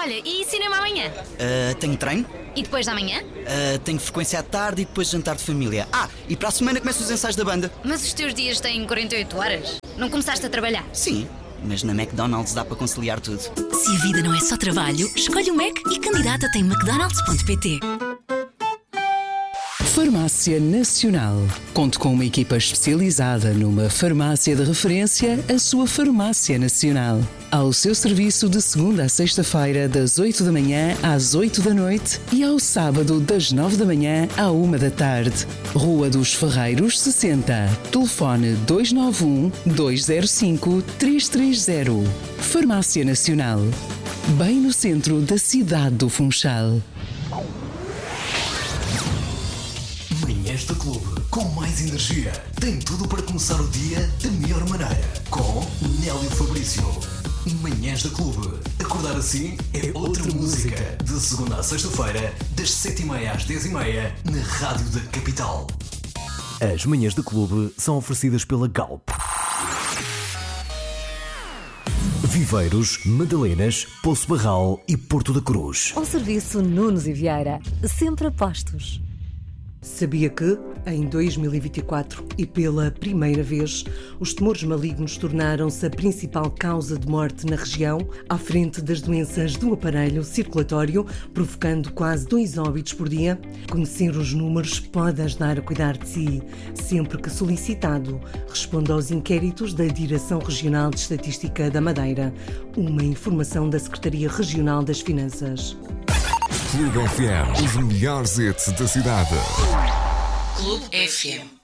Olha, e cinema amanhã? Tenho treino. E depois da manhã? Tenho frequência à tarde e depois jantar de família. E para a semana começam os ensaios da banda. Mas os teus dias têm 48 horas? Não começaste a trabalhar? Sim, mas na McDonald's dá para conciliar tudo. Se a vida não é só trabalho, escolhe o Mac e candidata-te em mcdonalds.pt. Farmácia Nacional. Conte com uma equipa especializada numa farmácia de referência, a sua Farmácia Nacional. Ao seu serviço de segunda a sexta-feira, das 8 da manhã às 8 da noite e ao sábado, das 9 da manhã à 1 da tarde. Rua dos Ferreiros, 60. Telefone 291-205-330. Farmácia Nacional. Bem no centro da cidade do Funchal. Manhãs da Clube, com mais energia. Tem tudo para começar o dia da melhor maneira. Com Nélio Fabrício. Manhãs da Clube. Acordar assim é outra música. De segunda a sexta-feira, das 7h30 às 10h30, na Rádio da Capital. As Manhãs da Clube são oferecidas pela Galp. Viveiros, Madalenas, Poço Barral e Porto da Cruz. Ao serviço Nunes e Vieira, sempre a postos. Sabia que, em 2024 e pela primeira vez, os tumores malignos tornaram-se a principal causa de morte na região, à frente das doenças do aparelho circulatório, provocando quase 2 óbitos por dia? Conhecer os números pode ajudar a cuidar de si. Sempre que solicitado, responda aos inquéritos da Direção Regional de Estatística da Madeira. Uma informação da Secretaria Regional das Finanças. Clube FM, os melhores hits da cidade. Clube FM.